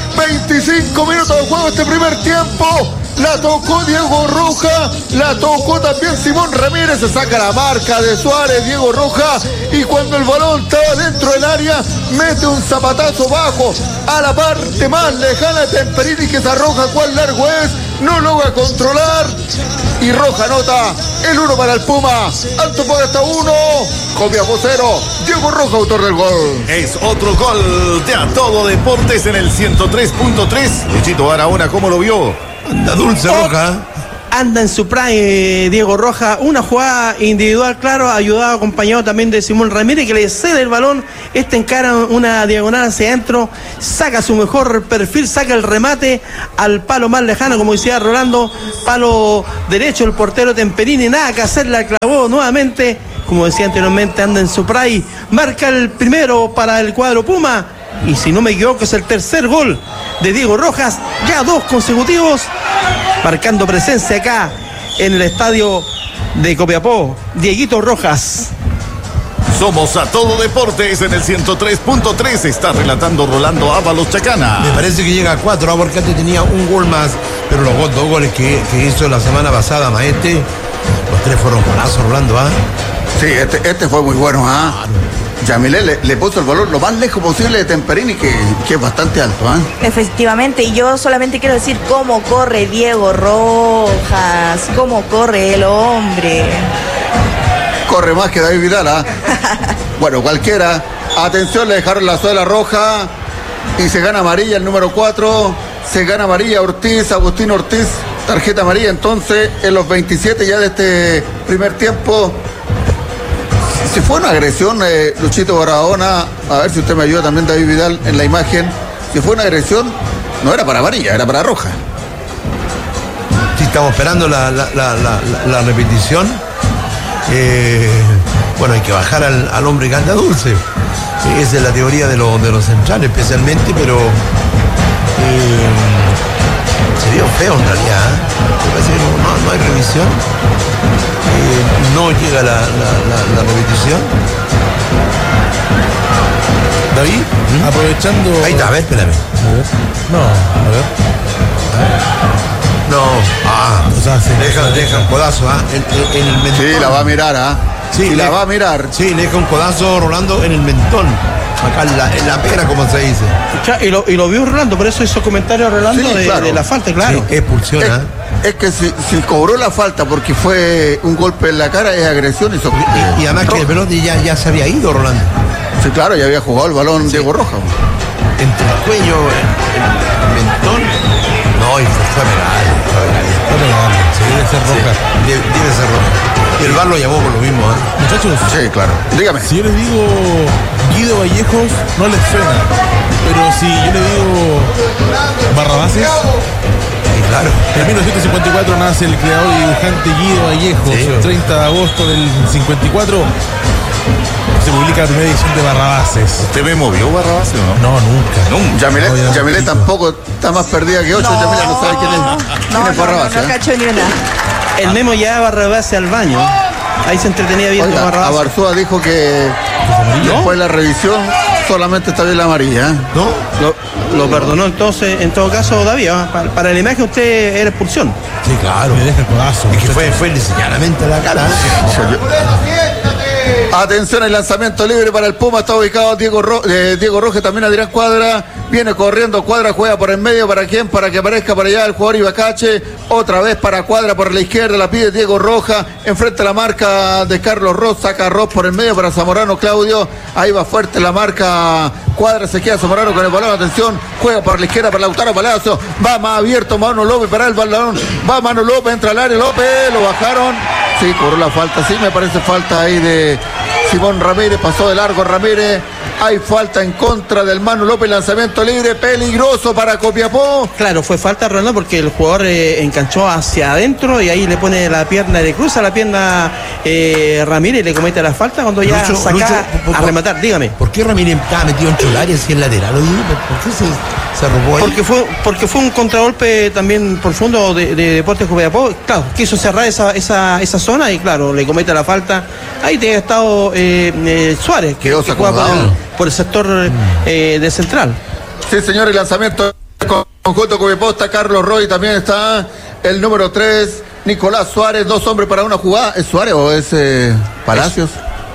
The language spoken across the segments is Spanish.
25 minutos de juego este primer tiempo. La tocó Diego Roja, la tocó también Simón Ramírez, se saca la marca de Suárez, Diego Roja, y cuando el balón estaba dentro del área, mete un zapatazo bajo a la parte más lejana de Temperini, que se arroja cuán largo es, no logra controlar, y Roja anota el 1 para el Puma. Alto por hasta 1, Copiapó 0, Diego Roja, autor del gol. Es otro gol de A Todo Deportes en el 103.3. Luchito Barahona, ¿cómo lo vio? Anda dulce Roja. Anda en su prime Diego Roja, una jugada individual, claro, ayudado, acompañado también de Simón Ramírez, que le cede el balón, encara una diagonal hacia adentro, saca su mejor perfil, saca el remate al palo más lejano, como decía Rolando, palo derecho, el portero Temperini, nada que hacer, la clavó nuevamente, como decía anteriormente, anda en su prime, marca el primero para el cuadro Puma, y si no me equivoco es el tercer gol de Diego Rojas, ya 2 consecutivos, marcando presencia acá en el estadio de Copiapó, Dieguito Rojas. Somos A Todo Deportes en el 103.3, está relatando Rolando Ábalos Chacana. Me parece que llega a 4, porque antes tenía un gol más, pero los 2 goles que hizo la semana pasada Maete, los 3 fueron golazos, Rolando, ¿ah? Sí, este fue muy bueno, ¿ah? Claro. Yamilé le puso el valor lo más lejos posible de Temperini, que es bastante alto, ¿eh? Efectivamente, y yo solamente quiero decir cómo corre Diego Rojas, cómo corre el hombre. Corre más que David Vidal, ¿eh? Bueno, cualquiera. Atención, le dejaron la suela roja y se gana amarilla el número 4. Se gana amarilla Ortiz, Agustín Ortiz, tarjeta amarilla entonces en los 27 ya de este primer tiempo. Si fue una agresión, Luchito Barahona, a ver si usted me ayuda también, David Vidal, en la imagen. Si fue una agresión, no era para amarilla, era para roja. Sí, estamos esperando la repetición. Bueno, hay que bajar al hombre que anda dulce. Esa es la teoría de los centrales, especialmente, pero se vio feo en realidad. Me parece que no hay revisión. No llega la repetición. David, aprovechando. Ahí está, a ver, espérame. A ver. No. O sea, sí, deja un codazo, en el mentón. Sí, la va a mirar, ¿ah? Sí, la va a mirar. Sí, le deja un codazo Rolando en el mentón. Acá en la pera, como se dice. Y lo vio Rolando, por eso hizo comentario Rolando, sí, claro, de la falta, claro. Sí, expulsión, es que si cobró la falta porque fue un golpe en la cara, es agresión y además que el pelota ya se había ido, Rolando. Sí, claro, ya había jugado el balón Diego Roja. Entre el cuello, el mentón. No, y fue penal. Sí, debe ser roja. Debe ser roja. Y el VAR lo llamó por lo mismo, ¿eh? Muchachos. Sí, claro. Dígame. Si yo les digo Guido Vallejos, no les suena. Pero si yo le digo Barrabases. Claro. En 1954 nace el creador y dibujante Guido Vallejos. Sí. El 30 de agosto del 54 se publica la primera edición de Barrabases. ¿Usted me movió Barrabases o no? No, nunca. Yamilé tampoco está más perdida que 8. No. Yamilé no sabe quién es Barrabases. No cacho ni una. El Memo ya Barrabases al baño. Ahí se entretenía viendo Barrabases. Abarzúa dijo que después de la revisión solamente está bien la amarilla. ¿No? Lo perdonó entonces, en todo caso, David. Para la imagen usted era expulsión. Sí, claro. Me deja el codazo. Es que fue señalamente a la cara. Atención, el lanzamiento libre para el Puma, está ubicado Diego Rojas, también Adrián Cuadra, viene corriendo Cuadra, juega por el medio, ¿para quién? Para que aparezca para allá el jugador Ibacache, otra vez para Cuadra por la izquierda, la pide Diego Rojas, enfrente la marca de Carlos Ross, saca Ross por el medio para Zamorano Claudio, ahí va fuerte la marca Cuadra, se queda Zamorano con el balón, atención, juega por la izquierda para Lautaro Palacio, va más abierto Mano López para el balón, va Mano López, entra al área López, lo bajaron, sí, cobró la falta, sí, me parece falta ahí de Simón Ramírez, pasó de largo Ramírez, hay falta en contra del Manu López, lanzamiento libre, peligroso para Copiapó. Claro, fue falta, Ronaldo, porque el jugador enganchó hacia adentro y ahí le pone la pierna, le cruza la pierna Ramírez y le comete la falta cuando ya saca a rematar, dígame. ¿Por qué Ramírez estaba metido en el área si el lateral? ¿Por qué se robó ahí? Porque fue un contragolpe también profundo de Deportes Copiapó, claro, quiso cerrar esa zona y claro, le comete la falta. Ahí tenía estado Suárez, que juega por el sector de central. Sí, señor, el lanzamiento Conjunto Copiapó está Carlos Roy, también está el número 3, Nicolás Suárez, 2 hombres para una jugada. ¿Es Suárez o es Palacios?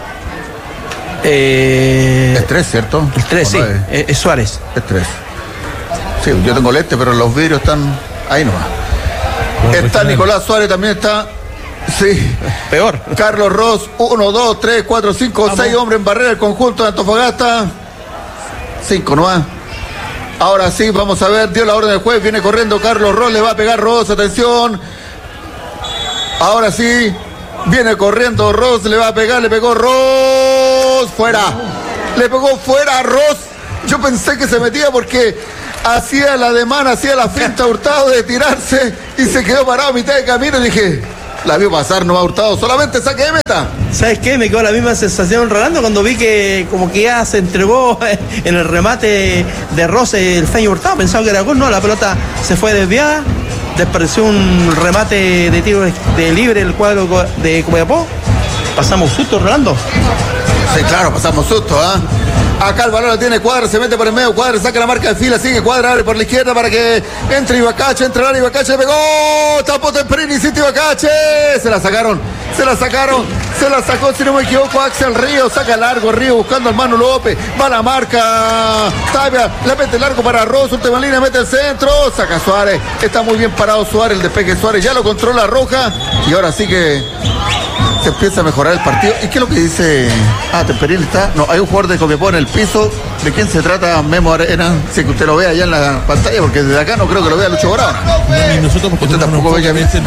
Es 3, ¿cierto? El 3, sí, es Suárez. Es 3. Sí, yo tengo lente, pero los vidrios están ahí nomás. Está Nicolás Suárez, también está... Sí. Peor. Carlos Ross, 1, 2, 3, 4, 5, 6 hombres en barrera, el conjunto de Antofagasta. 5 nomás. Ahora sí, vamos a ver, dio la orden del juez, viene corriendo Carlos Ross, le va a pegar Ross, atención. Ahora sí, viene corriendo Ross, le va a pegar, le pegó Ross, fuera. Le pegó fuera a Ross. Yo pensé que se metía porque hacía la demanda, hacía la finta Hurtado de tirarse y se quedó parado a mitad de camino y dije... La vio pasar, no ha Hurtado, solamente saque de meta. ¿Sabes qué? Me quedó la misma sensación Rolando cuando vi que como que ya se entregó en el remate de Ross el Feño Hurtado. Pensaba que era gol, no, la pelota se fue desviada, despareció un remate de tiro de libre el cuadro de Copiapó. Pasamos susto, Rolando. Sí, claro, pasamos susto, ¿ah? Acá el balón lo tiene Cuadra, se mete por el medio, Cuadra saca la marca de fila, sigue Cuadra, abre por la izquierda para que entre Ibacache, entra el Ibacache, le pegó, tapó Temperini, City Ibacache, se la sacaron, se la sacó, si no me equivoco, Axel Río, saca largo Río buscando al Manu López, va la marca, Tapia, la mete largo para Ross, última línea, mete el centro, saca Suárez, está muy bien parado Suárez, el despegue Suárez, ya lo controla Roja, y ahora sí que... se empieza a mejorar el partido. ¿Y qué es lo que dice? Temperini está... No, hay un jugador de Copiapó en el piso. ¿De quién se trata? Memo Arena. Si que usted lo ve allá en la pantalla, porque desde acá no creo que lo vea Lucho Borao. Y nosotros porque usted tampoco ve que el 20.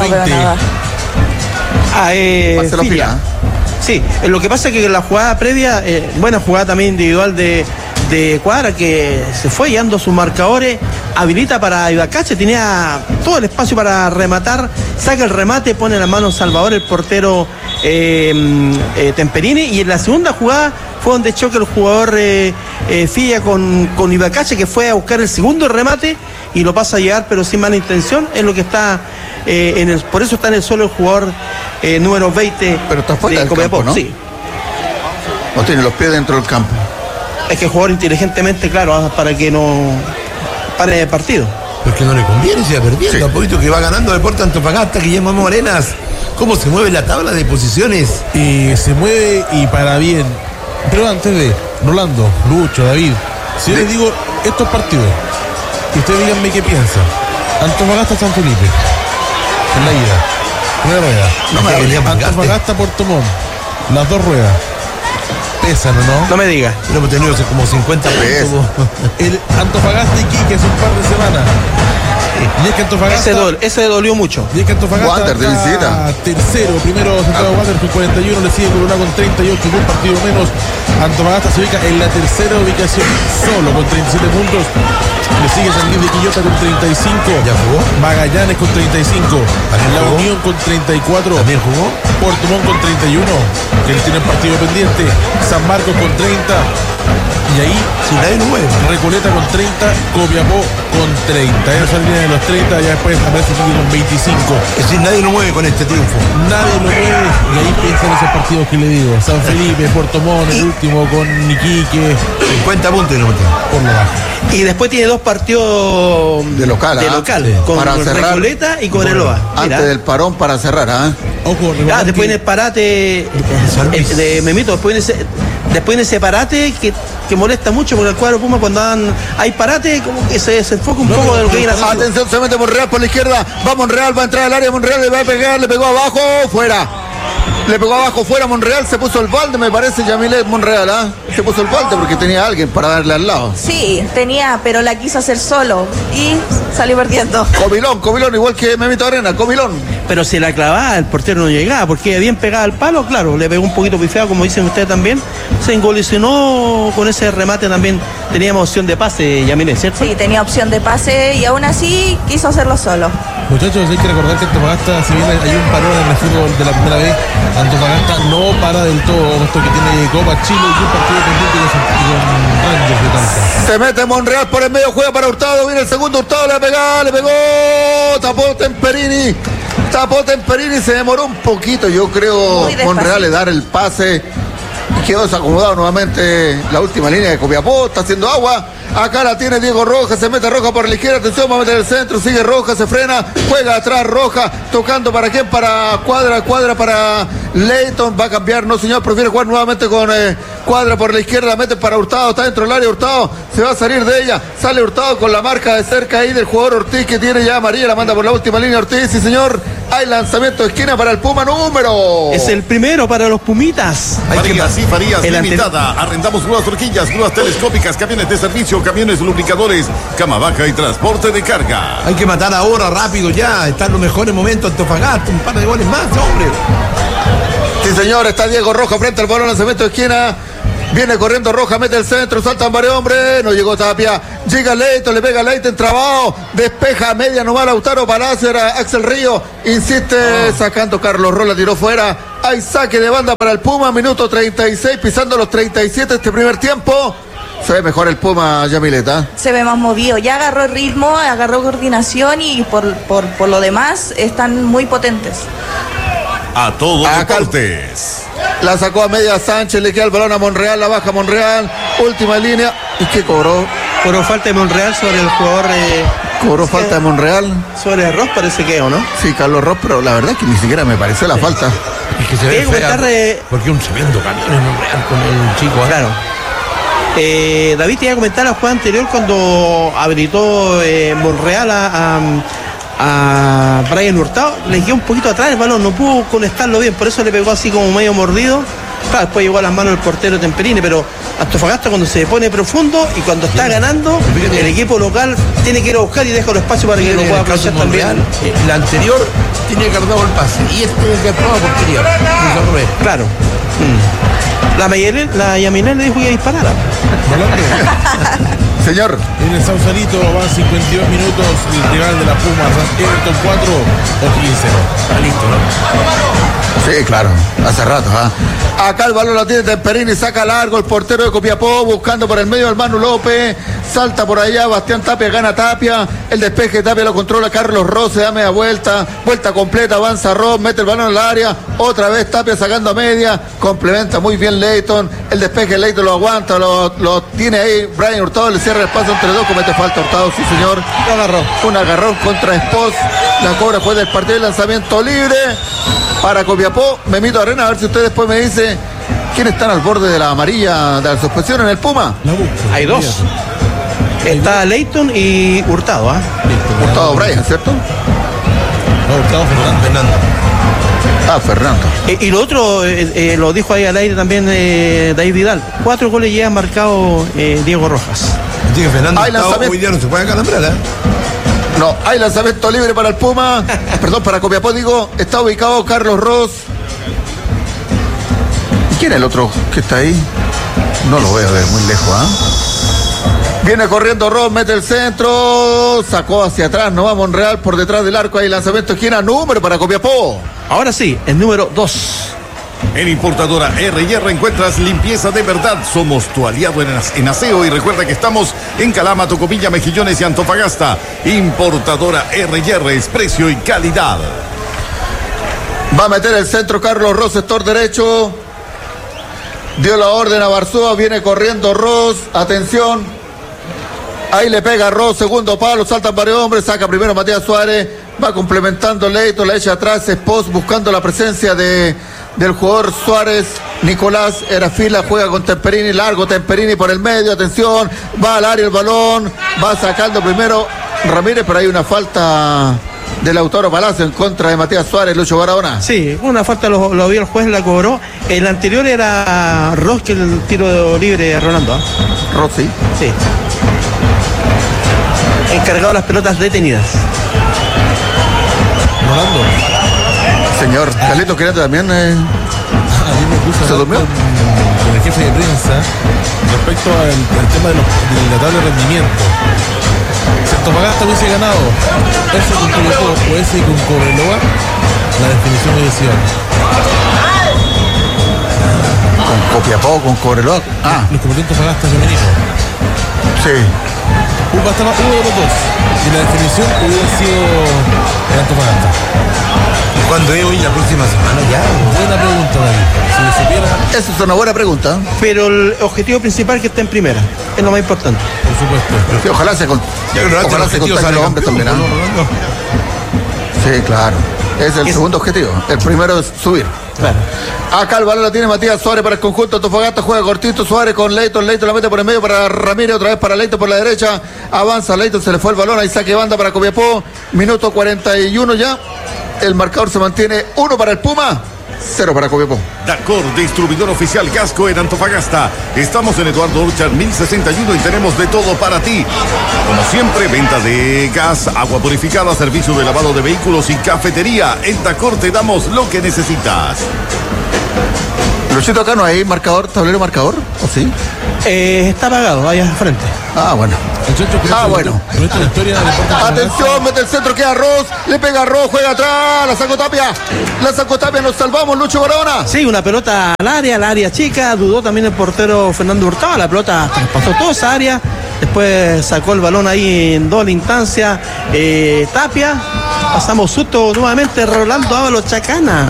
Pase la fila. Sí, lo que pasa es que en la jugada previa, buena jugada también individual de Cuadra, que se fue guiando sus marcadores, habilita para Ibacache, tenía todo el espacio para rematar, saca el remate, pone la mano Salvador, el portero Temperini, y en la segunda jugada fue donde choca el jugador Filla con Ibacache, que fue a buscar el segundo remate y lo pasa a llegar, pero sin mala intención, es lo que está por eso está en el suelo el jugador número 20. Pero está fuera del Copiapó, campo, ¿no? Sí. O tiene los pies dentro del campo. Es que el jugador inteligentemente, claro, para que no pare el partido. Pero es que no le conviene, se va perdiendo. Sí. A poquito que va ganando Deportes Antofagasta, Guillermo Morenas. ¿Cómo se mueve la tabla de posiciones? Se mueve y para bien. Pero antes de Rolando, Lucho, David, si yo les digo estos partidos, y ustedes díganme qué piensan. Antofagasta San Felipe, en la ida, primera rueda. No me venía Antofagasta Puerto Montt, las 2 ruedas. Pesan, ¿o no? No me digas. Pero hemos tenido como 50 pesos. El Antofagasta y Quique hace un par de semanas. Y es que Antofagasta... Ese dolió mucho. Y es que Antofagasta Wander de visita. Tercero, primero Santiago Wander con 41, le sigue Corona con 38, un partido menos. Antofagasta se ubica en la tercera ubicación, solo con 37 puntos. Le sigue San Luis de Quillota con 35. ¿Ya jugó? Magallanes con 35. La jugó? Unión con 34. ¿También jugó? Puerto Montt con 31, que él tiene partido pendiente. San Marcos con 30. Y ahí, Si nadie lo mueve. Recoleta con 30, Copiapó con 30. Esa línea de los 30, ya después aparece Quique con 25. Es decir, nadie lo mueve con este triunfo. Nadie lo mueve. Y ahí piensan esos partidos que le digo. San Felipe, Puerto Montt, el último con Iquique. 50 puntos y no metió. Por lo bajo. Y después tiene 2 partidos De local, sí. Con para cerrar, Recoleta y Cobreloa. Antes del parón para cerrar, Ojo, recordar Después en que el parate de Memito, después en ese parate que molesta mucho porque el cuadro Puma cuando hay parate como que se enfoca un poco de lo que viene haciendo. Atención, se mete Monreal por la izquierda, va Monreal, va a entrar al área, Monreal le va a pegar, le pegó abajo, fuera. Le pegó abajo, fuera Monreal, se puso el balde, me parece, Yamilet Monreal, Se puso el balde porque tenía a alguien para darle al lado. Sí, tenía, pero la quiso hacer solo y salió perdiendo. Comilón, igual que Memito Arena, Comilón. Pero si la clavaba, el portero no llegaba, porque bien pegada al palo, claro, le pegó un poquito pifeado, como dicen ustedes también. Se engolicionó con ese remate también. Teníamos opción de pase, Yamilet, ¿cierto? Sí, tenía opción de pase y aún así quiso hacerlo solo. Muchachos, hay que recordar que Antofagasta, si bien hay un parón en el fútbol de la primera vez, Antofagasta no para del todo, esto que tiene Copa Chile y un partido pendiente con Rangers de Talca. Se mete Monreal por el medio, juega para Hurtado, viene el segundo Hurtado, le pegó, tapó Temperini, se demoró un poquito, yo creo, Monreal le dar el pase. Quedó desacomodado nuevamente la última línea de Copiapó, está haciendo agua. Acá la tiene Diego Rojas, se mete Rojas por la izquierda, atención, va a meter el centro, sigue Rojas, se frena, juega atrás Rojas, tocando para quién, para Cuadra para Leighton, va a cambiar, no señor, prefiere jugar nuevamente con Cuadra por la izquierda, mete para Hurtado, está dentro del área Hurtado, se va a salir de ella, sale Hurtado con la marca de cerca ahí del jugador Ortiz, que tiene ya amarilla, la manda por la última línea Ortiz, sí señor, hay lanzamiento de esquina para el Puma número. Es el primero para los Pumitas. Farías y Farías Limitada. Arrendamos grúas, horquillas, grúas telescópicas, camiones de servicio, camiones lubricadores, cama baja y transporte de carga. Hay que matar ahora, rápido ya. Están los mejores momentos. Antofagasta, un par de goles más, hombre. Sí, señor, está Diego Rojas frente al balón, lanzamiento de esquina. Viene corriendo Rojas, mete el centro, saltan varios hombres, no llegó Tapia, llega Leighton, le pega Leighton, trabado, despeja media nomás Lautaro Palacio, era Axel Río, insiste, sacando Carlos Rola, tiró fuera, hay saque de banda para el Puma, minuto 36, pisando los 37 este primer tiempo. Se ve mejor el Puma, Yamileta. Se ve más movido, ya agarró el ritmo, agarró coordinación y por lo demás están muy potentes. A todo deportes. La sacó a media Sánchez, le queda el balón a Monreal, la baja Monreal, última línea. ¿Y qué cobró? Cobró falta de Monreal sobre el jugador. Cobró falta de Monreal. Sobre Ross parece que, ¿o no? Sí, Carlos Ross, pero la verdad es que ni siquiera me pareció la falta. Es que se ve fea, porque un tremendo camión en Monreal con el chico. Claro. David te iba a comentar la jugada anterior cuando habilitó Monreal a Brian Hurtado, le quedó un poquito atrás el balón, no pudo conectarlo bien, por eso le pegó así como medio mordido. Claro, después llegó a las manos del portero Temperini, pero Antofagasta cuando se pone profundo y cuando está ganando, el equipo local tiene que ir a buscar y deja los espacios para que lo pueda aprovechar también. La anterior tenía que haber dado el pase y este que actuaba portería. Claro. La Yamilén le dijo que disparara. Señor. En el Sausalito van 52 minutos, el rival de la Puma, Everton 4 o 15. Está listo, ¿no? Sí, claro, hace rato. Acá el balón lo tiene Temperini, saca largo el portero de Copiapó, buscando por el medio al Manu López, salta por allá, Bastián Tapia, gana Tapia, el despeje de Tapia lo controla Carlos Ross, se da media vuelta completa, avanza Ross, mete el balón al área, otra vez Tapia sacando a media, complementa muy bien Leighton, el despeje Leighton lo aguanta, lo tiene ahí, Brian Hurtado le cierra el espacio entre dos, comete falta Hurtado, sí señor, un agarrón contra Espos, la cobra fue del partido de lanzamiento libre para Copiapó. Memito Arena, a ver si usted después me dice quiénes están al borde de la amarilla de la suspensión en el Puma. Hay dos. Está Leighton y Hurtado, Hurtado Brian, ¿cierto? No, Hurtado Fernando. Fernando. Y lo otro, lo dijo ahí al aire también David Vidal. 4 goles ya han marcado Diego Rojas. Diego Fernando hoy día no se puede calambrar, No, hay lanzamiento libre para el Puma. Perdón, para Copiapó, digo. Está ubicado Carlos Ross. ¿Y quién es el otro que está ahí? No lo veo de muy lejos, Viene corriendo Ross, mete el centro. Sacó hacia atrás, no va Monreal por detrás del arco. Hay lanzamiento esquina, número para Copiapó. Ahora sí, el número 2. En Importadora R&R encuentras limpieza de verdad. Somos tu aliado en aseo y recuerda que estamos en Calama, Tocopilla, Mejillones y Antofagasta. Importadora R&R es precio y calidad. Va a meter el centro Carlos Ross, sector derecho. Dio la orden a Barzúa, viene corriendo Ross. Atención. Ahí le pega Ross, segundo palo, saltan varios hombres, saca primero Matías Suárez. Va complementando Leighton, la echa atrás Espos buscando la presencia del jugador Suárez. Nicolás era fila, juega con Temperini, largo Temperini por el medio, atención, va al área el balón, va sacando primero Ramírez, pero hay una falta de Lautaro Palacio en contra de Matías Suárez, Lucho Barahona. Sí, una falta lo vio el juez, la cobró. El anterior era Ross, que el tiro libre de Rolando. Ross, sí. Sí. Encargado de las pelotas detenidas. Rolando. Señor, Carlitos Quirante también se durmió con el jefe de prensa respecto al tema de la tabla de rendimiento. Si Antofagasta hubiese ganado ese con Copiapó o ese con Cobreloa, la definición hubiese sido con Copiapó, con Cobreloa. Los competentes Antofagasta femenino. Sí. Bastaba uno de los dos y la definición hubiera sido en Antofagasta. ¿Cuándo es hoy? La próxima semana ya. Buena pregunta, David. Si lo supiera, Esa es una buena pregunta. Pero el objetivo principal es que esté en primera. Es lo más importante. por supuesto. Sí, ojalá se Ya que ojalá se contacten los hombres también. ¿Ah? Sí, claro. Ese es el segundo objetivo. El primero es subir. Claro. Acá el balón la tiene Matías Suárez para el conjunto Antofagasta, juega cortito Suárez con Leighton, Leighton la mete por el medio para Ramírez, otra vez para Leighton por la derecha, avanza Leighton, se le fue el balón, ahí saque banda para Copiapó, minuto 41 ya, el marcador se mantiene 1 para el Puma, 0 para Copiapó. Dacor, distribuidor oficial Gasco en Antofagasta. Estamos en Eduardo Orchard 1061 y tenemos de todo para ti. Como siempre, venta de gas, agua purificada, servicio de lavado de vehículos y cafetería. En Dacor te damos lo que necesitas. Luchito, acá no hay marcador, tablero marcador, ¿o sí? Está apagado, ahí al frente. Ah, bueno. Muchachos, Bueno. Con esta historia de Deportes Atención, mete el centro, queda Ross, le pega Ross, juega atrás, la sacó Tapia, nos salvamos, Lucho Barahona. Sí, una pelota al área chica, dudó también el portero Fernando Hurtado, la pelota traspasó toda esa área, después sacó el balón ahí en doble instancia, Tapia, pasamos susto nuevamente, Rolando Ábalos Chacana.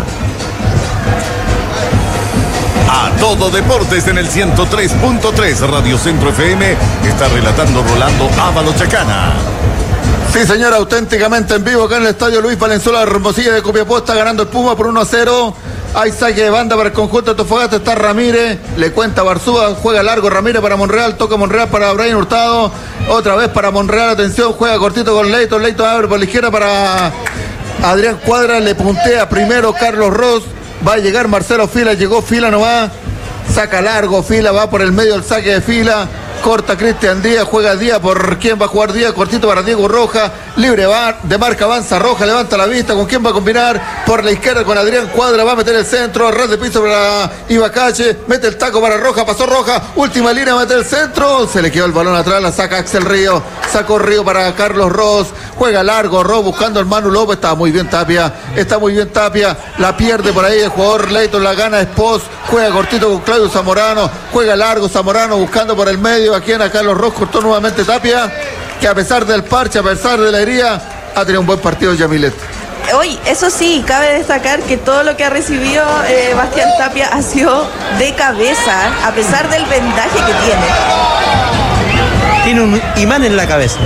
A todo deportes en el 103.3 Radio Centro FM está relatando Rolando Ábalos Chacana. Sí, señor, auténticamente en vivo acá en el estadio Luis Valenzuela de Hermosilla de Copiapó, está ganando el Puma por 1-0. Hay saque de banda para el conjunto de Antofagasta, está Ramírez, le cuenta Barzúa, juega largo Ramírez para Monreal, toca Monreal para Brian Hurtado, otra vez para Monreal, atención, juega cortito con Leighton, Leighton abre por la izquierda para Adrián Cuadra, le puntea primero Carlos Ross, va a llegar Marcelo Fila, llegó Fila nomás, saca largo Fila, va por el medio el saque de Fila, corta Cristian Díaz, juega Díaz, ¿por quién va a jugar Díaz? Cortito para Diego Roja, libre va, de marca avanza Roja, levanta la vista, ¿con quién va a combinar? Por la izquierda con Adrián Cuadra, va a meter el centro, ras de piso para Ibacache, mete el taco para Roja, pasó Roja, última línea, mete el centro, se le quedó el balón atrás, la saca Axel Río, sacó Río para Carlos Ross, juega largo Ross buscando al Manu López, está muy bien Tapia, la pierde por ahí el jugador Leighton, la gana Espos, juega cortito con Claudio Zamorano, juega largo Zamorano buscando por el medio, aquí en Carlos Ross, cortó nuevamente Tapia, que a pesar del parche, a pesar de la herida, ha tenido un buen partido Yamilet. Hoy, eso sí, cabe destacar que todo lo que ha recibido Bastián Tapia ha sido de cabeza, a pesar del vendaje que tiene. Tiene un imán en la cabeza.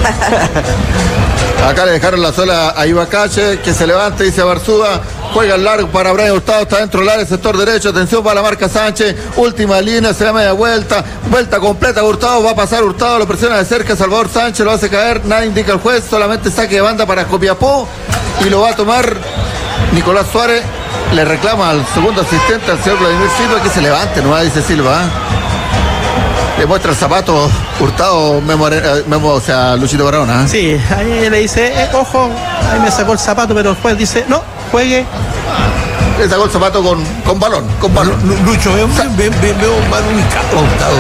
Acá le dejaron la sola a Ibacache, que se levanta, dice Barzúa, juega el largo para Brian Hurtado, está dentro del área, sector derecho, atención para la marca Sánchez, última línea, se da media vuelta completa Hurtado, va a pasar Hurtado, lo presiona de cerca Salvador Sánchez, lo hace caer, nada indica el juez, solamente saque de banda para Copiapó, y lo va a tomar Nicolás Suárez, le reclama al segundo asistente, al señor Vladimir Silva, que se levante, no dice Silva, le muestra el zapato Hurtado, o sea, Luchito Barahona. Sí, ahí le dice, ojo, ahí me sacó el zapato, pero después dice, no, juegue. Le sacó el zapato con balón. Lucho, veo mal ubicado Hurtado,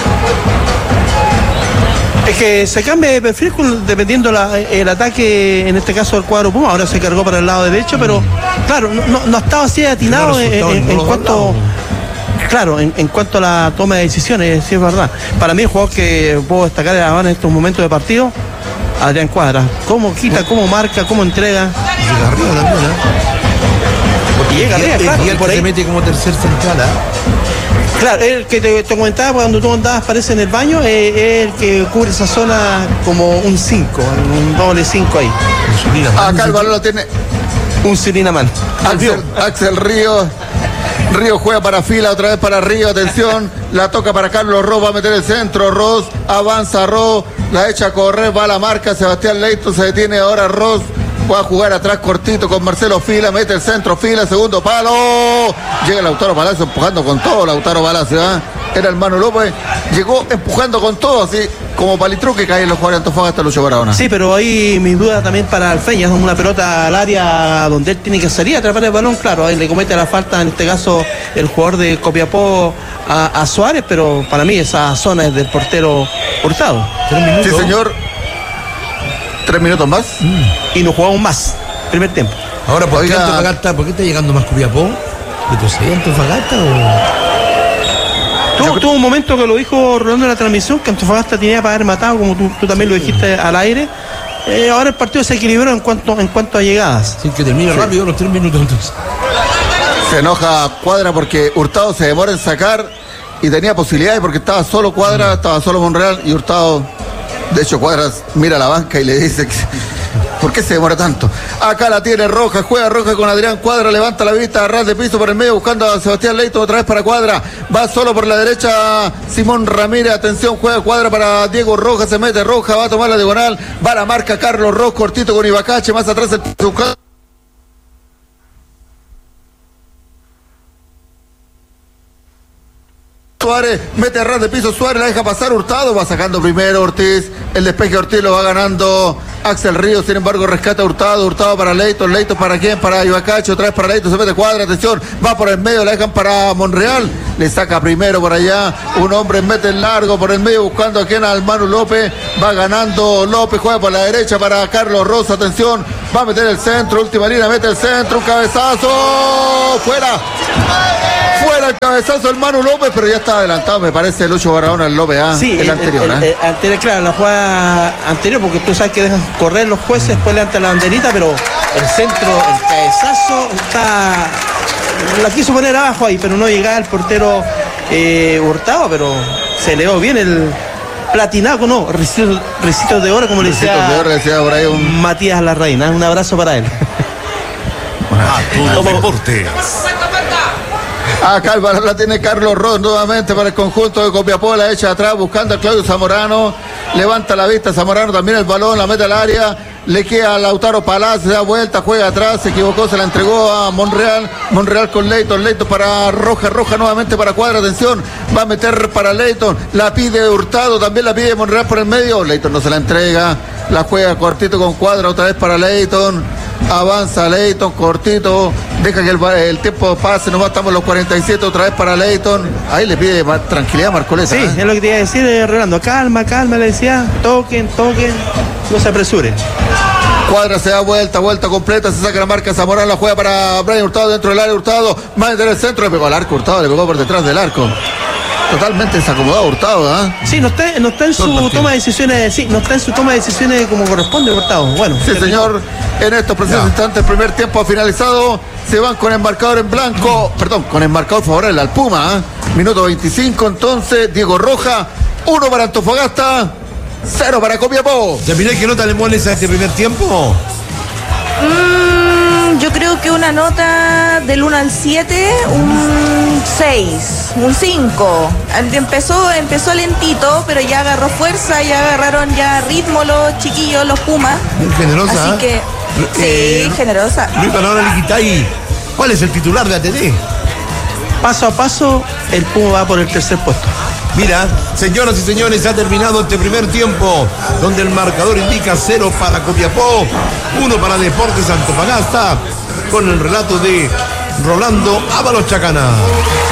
Es que se cambia de perfil dependiendo el ataque, en este caso del cuadro Puma, ahora se cargó para el lado derecho, pero claro, no estaba así atinado en cuanto... Claro, en cuanto a la toma de decisiones, sí es verdad. Para mí el jugador que puedo destacar ahora en estos momentos de partido, Adrián Cuadra. Cómo quita, cómo marca, cómo entrega. Llega arriba también, Llega arriba, claro. Y el que se mete como tercer central, Claro, el que te comentaba cuando tú andabas, parece en el baño, es el que cubre esa zona como un 5, un doble 5 ahí. Acá el balón lo tiene un Surinamán. Axel Río juega para Fila, otra vez para Río, atención, la toca para Carlos Ross, va a meter el centro, Ross, avanza Ross, la echa a correr, va a la marca, Sebastián Leighton, se detiene ahora Ross, va a jugar atrás cortito con Marcelo Fila, mete el centro, Fila, segundo palo, llega Lautaro Palacio empujando con todo, Lautaro Palacio, era el Manu López, llegó empujando con todo, así como palitruque cae en los jugadores de Antofagasta, Lucho Barahona. Sí, pero ahí mis dudas también para Alfeña, es una pelota al área donde él tiene que salir a atrapar el balón, claro, ahí le comete la falta, en este caso, el jugador de Copiapó a Suárez, pero para mí esa zona es del portero Hurtado. 3 minutos. Sí, señor. 3 minutos más. Y nos jugamos más, primer tiempo. Ahora, ¿por qué está llegando más Copiapó? ¿Retrocede Antofagasta o...? Tuvo un momento que lo dijo Rolando en la transmisión, que Antofagasta tenía para haber matado, como tú también lo dijiste al aire, ahora el partido se equilibró en cuanto a llegadas. Sin que termine rápido los 3 minutos entonces. Se enoja Cuadra porque Hurtado se demora en sacar y tenía posibilidades porque estaba solo Cuadra, estaba solo Monreal y Hurtado, de hecho Cuadra mira a la banca y le dice ¿por qué se demora tanto? Acá la tiene Roja, juega Roja con Adrián Cuadra, levanta la vista a ras de piso por el medio buscando a Sebastián Leito, otra vez para Cuadra, va solo por la derecha Simón Ramírez, atención, juega Cuadra para Diego Roja, se mete Roja, va a tomar la diagonal, va a la marca Carlos Ross, cortito con Ibacache, más atrás el Suárez, mete a ras de piso Suárez, la deja pasar Hurtado, va sacando primero Ortiz, el despeje Ortiz lo va ganando Axel Ríos, sin embargo rescata Hurtado, Hurtado para Leighton, Leighton para quién, para Ibacache, otra vez para Leighton, se mete Cuadra, atención, va por el medio, la dejan para Monreal, le saca primero por allá, un hombre mete en largo por el medio buscando a quien, al Manu López, va ganando López, juega por la derecha para Carlos Rosa, atención, va a meter el centro, última línea, mete el centro, un cabezazo, fuera el cabezazo del Manu López, pero ya está adelantado, me parece, Lucho Barahona, el López, sí, el anterior. Anterior, claro, la jugada anterior, porque tú sabes que dejan correr los jueces, después levantan la banderita, pero el centro, el cabezazo, la quiso poner abajo ahí, pero no llegaba el portero Hurtado, pero se leó bien el platinaco, no, ricitos de oro, como le decía por ahí Matías Larraín, un abrazo para él. Todo deporte. Acá la tiene Carlos Ross nuevamente para el conjunto de Copiapó, la echa atrás buscando a Claudio Zamorano, levanta la vista Zamorano, también el balón, la mete al área, le queda a Lautaro Palacio, da vuelta, juega atrás, se equivocó, se la entregó a Monreal con Leighton para Roja nuevamente para Cuadra, atención, va a meter para Leighton, la pide Hurtado, también la pide Monreal por el medio, Leighton no se la entrega, la juega cortito con Cuadra, otra vez para Leighton, avanza Leighton, cortito, deja que el tiempo pase, nomás estamos los 47, otra vez para Leighton, ahí le pide tranquilidad a Marcoleta. Sí, es lo que te iba a decir, Rolando, calma, le decía, toquen, no se apresuren. Cuadra se da vuelta completa, se saca la marca Zamorano, la juega para Brian Hurtado dentro del área, Hurtado, más en el centro, le pegó al arco Hurtado, le pegó por detrás del arco. Totalmente desacomodado Hurtado, ¿eh? Sí, no está en su toma de decisiones, no está en su toma de decisiones como corresponde Hurtado. Bueno. Sí, señor, en estos precisos instantes, el primer tiempo ha finalizado, se van con el marcador en blanco, con el marcador favorable al Puma, ¿eh? Minuto 25, entonces, Diego Roja, 1 para Antofagasta, 0 para Copiapó. ¿Qué nota le pones a este primer tiempo? Yo creo que una nota del 1 al 7, un 6, un 5. Empezó lentito, pero ya agarró fuerza, ya agarraron ya ritmo los chiquillos, los Pumas. Muy generosa. Así que, sí, generosa. Luis Barahona Liquitay, ¿cuál es el titular de ATD? Paso a paso, el Puma va por el tercer puesto. Mira, señoras y señores, ha terminado este primer tiempo, donde el marcador indica 0 para Copiapó, 1 para Deportes Antofagasta, con el relato de Rolando Ábalos Chacana.